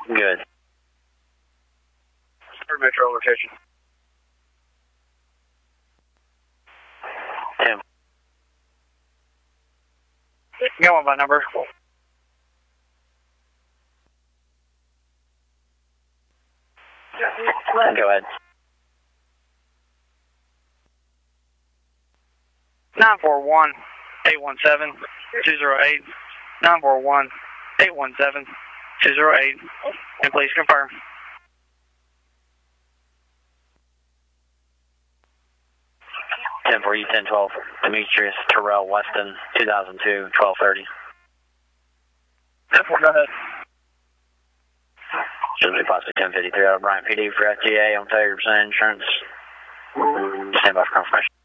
Good. Metro location. 10. Go on by number. Go ahead. 941-817-208. 941-817-208. And please confirm. Ten for you, 1012. Demetrius Terrell Weston, 2002, 1230. Go ahead. Should be possibly 1053 out of Bryant PD for FTA on failure percent insurance. Stand by for confirmation.